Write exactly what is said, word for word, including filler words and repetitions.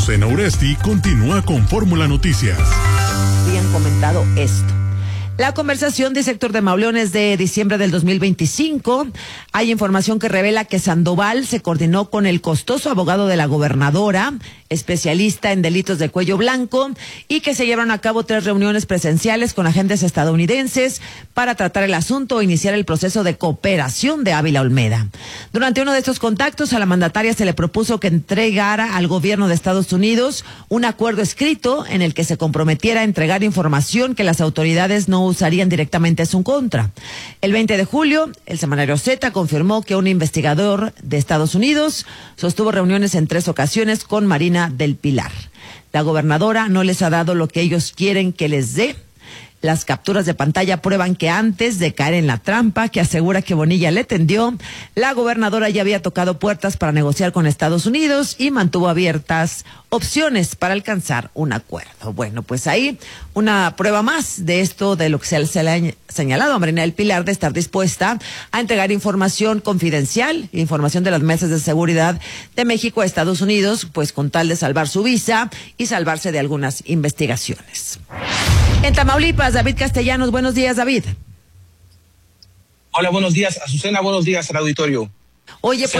Azucena Uresti continúa con Fórmula Noticias. Habían comentado esto. La conversación de sector de Mauleones de diciembre del dos mil veinticinco. Hay información que revela que Sandoval se coordinó con el costoso abogado de la gobernadora, especialista en delitos de cuello blanco, y que se llevaron a cabo tres reuniones presenciales con agentes estadounidenses para tratar el asunto o iniciar el proceso de cooperación de Ávila Olmeda. Durante uno de estos contactos, a la mandataria se le propuso que entregara al gobierno de Estados Unidos un acuerdo escrito en el que se comprometiera a entregar información que las autoridades no usarían directamente en su contra. El veinte de julio, el semanario Z confirmó que un investigador de Estados Unidos sostuvo reuniones en tres ocasiones con Marina del Pilar. La gobernadora no les ha dado lo que ellos quieren que les dé. Las capturas de pantalla prueban que antes de caer en la trampa que asegura que Bonilla le tendió, la gobernadora ya había tocado puertas para negociar con Estados Unidos y mantuvo abiertas opciones para alcanzar un acuerdo. Bueno, pues ahí una prueba más de esto, de lo que se, se le ha señalado a Marina del Pilar, de estar dispuesta a entregar información confidencial, información de las mesas de seguridad de México a Estados Unidos, pues con tal de salvar su visa y salvarse de algunas investigaciones. En Tamaulipas, David Castellanos, buenos días, David. Hola, buenos días, Azucena, buenos días al auditorio. Oye,